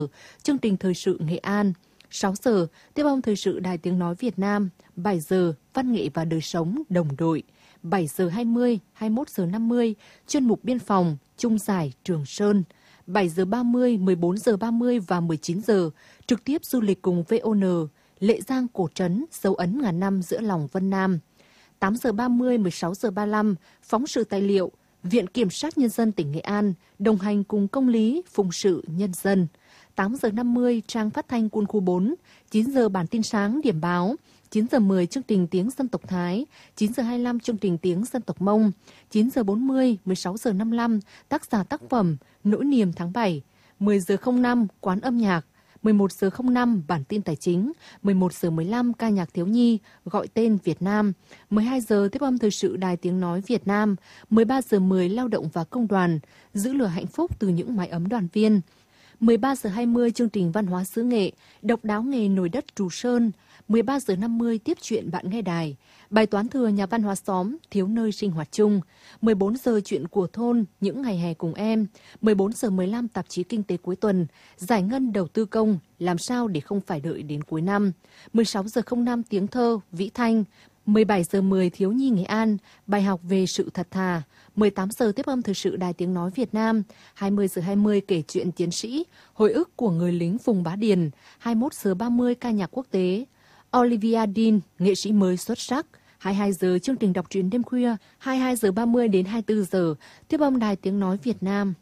chương trình thời sự Nghệ An. 6 giờ, tiếp ông thời sự Đài Tiếng Nói Việt Nam. 7 giờ, văn nghệ và đời sống đồng đội. 7 giờ 20, 21 giờ 50, chuyên mục biên phòng, Trung Giải, Trường Sơn. 7 giờ 30, 14 giờ 30 và 19 giờ, trực tiếp du lịch cùng VON, Lệ Giang Cổ Trấn, dấu ấn ngàn năm giữa lòng Vân Nam. 8 giờ 30, 16 giờ 35, phóng sự tài liệu, Viện Kiểm sát Nhân dân tỉnh Nghệ An, đồng hành cùng công lý, phụng sự nhân dân. 8 giờ 50, trang phát thanh Quân khu 4, 9 giờ bản tin sáng điểm báo, 9 giờ 10 chương trình tiếng dân tộc Thái, 9 giờ 25 chương trình tiếng dân tộc Mông, 9 giờ 40, 16 giờ 55, tác giả tác phẩm, Nỗi niềm tháng 7, 10 giờ 05, quán âm nhạc, 11 giờ 05, bản tin tài chính, 11 giờ 15, ca nhạc thiếu nhi, gọi tên Việt Nam, 12 giờ tiếp âm thời sự Đài Tiếng Nói Việt Nam, 13 giờ 10, lao động và công đoàn, giữ lửa hạnh phúc từ những mái ấm đoàn viên, 13 giờ 20, chương trình văn hóa xứ nghệ, độc đáo nghề nồi đất Trù Sơn, 13 giờ 50, tiếp chuyện bạn nghe đài, bài toán thừa nhà văn hóa xóm, thiếu nơi sinh hoạt chung, 14 giờ chuyện của thôn, những ngày hè cùng em, 14 giờ 15, tạp chí kinh tế cuối tuần, giải ngân đầu tư công, làm sao để không phải đợi đến cuối năm, 16 giờ 05, tiếng thơ, Vĩ Thanh, 17 giờ 10, thiếu nhi Nghệ An, bài học về sự thật thà, 18 giờ tiếp âm thời sự Đài Tiếng Nói Việt Nam, 20 giờ 20 kể chuyện tiến sĩ, hồi ức của người lính Phùng Bá Điền, 21 giờ 30 ca nhạc quốc tế, Olivia Dean, nghệ sĩ mới xuất sắc, 22 giờ chương trình đọc truyện đêm khuya, 22 giờ 30 đến 24 giờ tiếp âm Đài Tiếng Nói Việt Nam.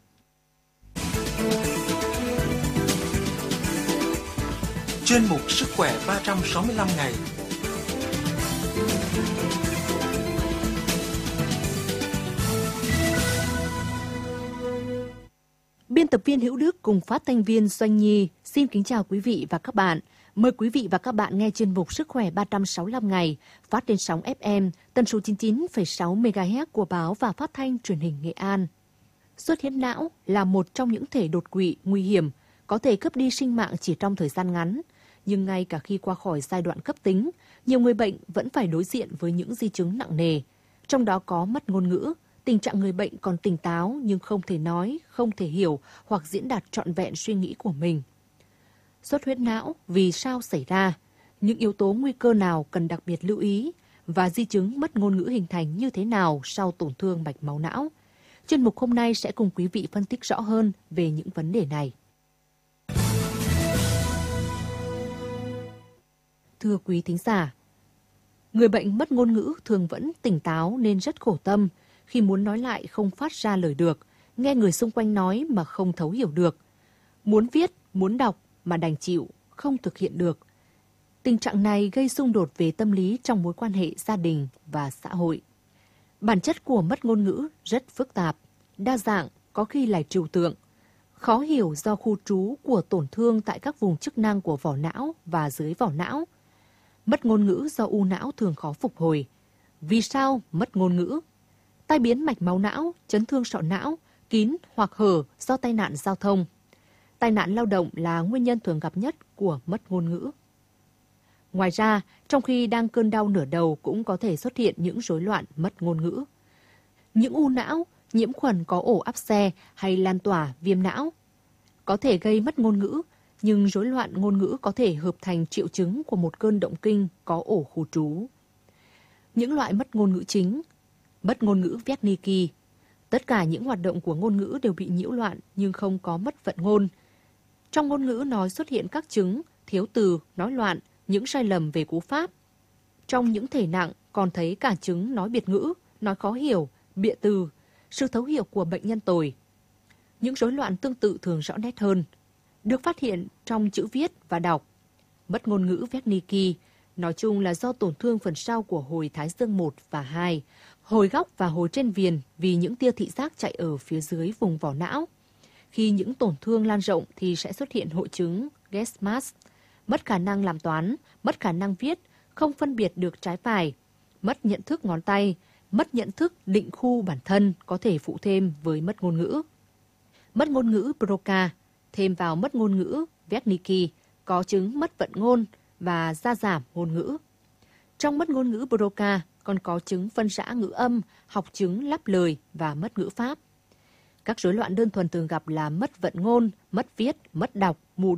Chuyên mục Sức khỏe 365 ngày. Biên tập viên Hữu Đức cùng phát thanh viên Doanh Nhi xin kính chào quý vị và các bạn. Mời quý vị và các bạn nghe chuyên mục Sức khỏe 365 ngày phát trên sóng FM tần số 99,6 MHz của báo và phát thanh truyền hình Nghệ An. Xuất huyết não là một trong những thể đột quỵ nguy hiểm, có thể cướp đi sinh mạng chỉ trong thời gian ngắn. Nhưng ngay cả khi qua khỏi giai đoạn cấp tính, nhiều người bệnh vẫn phải đối diện với những di chứng nặng nề. Trong đó có mất ngôn ngữ, tình trạng người bệnh còn tỉnh táo nhưng không thể nói, không thể hiểu hoặc diễn đạt trọn vẹn suy nghĩ của mình. Xuất huyết não vì sao xảy ra? Những yếu tố nguy cơ nào cần đặc biệt lưu ý? Và di chứng mất ngôn ngữ hình thành như thế nào sau tổn thương mạch máu não? Chuyên mục hôm nay sẽ cùng quý vị phân tích rõ hơn về những vấn đề này. Thưa quý thính giả, người bệnh mất ngôn ngữ thường vẫn tỉnh táo nên rất khổ tâm khi muốn nói lại không phát ra lời được, nghe người xung quanh nói mà không thấu hiểu được. Muốn viết, muốn đọc mà đành chịu, không thực hiện được. Tình trạng này gây xung đột về tâm lý trong mối quan hệ gia đình và xã hội. Bản chất của mất ngôn ngữ rất phức tạp, đa dạng, có khi là trừu tượng. Khó hiểu do khu trú của tổn thương tại các vùng chức năng của vỏ não và dưới vỏ não. Mất ngôn ngữ do u não thường khó phục hồi. Vì sao mất ngôn ngữ? Tai biến mạch máu não, chấn thương sọ não, kín hoặc hở do tai nạn giao thông. Tai nạn lao động là nguyên nhân thường gặp nhất của mất ngôn ngữ. Ngoài ra, trong khi đang cơn đau nửa đầu cũng có thể xuất hiện những rối loạn mất ngôn ngữ. Những u não, nhiễm khuẩn có ổ áp xe hay lan tỏa viêm não có thể gây mất ngôn ngữ, nhưng rối loạn ngôn ngữ có thể hợp thành triệu chứng của một cơn động kinh có ổ khu trú. Những loại mất ngôn ngữ chính: mất ngôn ngữ Wernicke. Tất cả những hoạt động của ngôn ngữ đều bị nhiễu loạn nhưng không có mất vận ngôn. Trong ngôn ngữ nói xuất hiện các chứng, thiếu từ, nói loạn, những sai lầm về cú pháp. Trong những thể nặng còn thấy cả chứng nói biệt ngữ, nói khó hiểu, bịa từ, sự thấu hiểu của bệnh nhân tồi. Những rối loạn tương tự thường rõ nét hơn, được phát hiện trong chữ viết và đọc. Mất ngôn ngữ Wernicke nói chung là do tổn thương phần sau của hồi thái dương 1 và 2, hồi góc và hồi trên viền vì những tia thị giác chạy ở phía dưới vùng vỏ não. Khi những tổn thương lan rộng thì sẽ xuất hiện hội chứng Gesmass, mất khả năng làm toán, mất khả năng viết, không phân biệt được trái phải, mất nhận thức ngón tay, mất nhận thức định khu bản thân có thể phụ thêm với mất ngôn ngữ. Mất ngôn ngữ Broca thêm vào mất ngôn ngữ Wernicke có chứng mất vận ngôn và gia giảm ngôn ngữ. Trong mất ngôn ngữ Broca còn có chứng phân rã ngữ âm, học chứng lắp lời và mất ngữ pháp. Các rối loạn đơn thuần thường gặp là mất vận ngôn, mất viết, mất đọc, mù